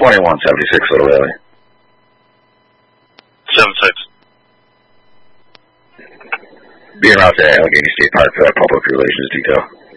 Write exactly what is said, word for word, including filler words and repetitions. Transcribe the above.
twenty-one seventy-six Little Valley. seven six. Being out there at Allegheny State Park for that public relations detail.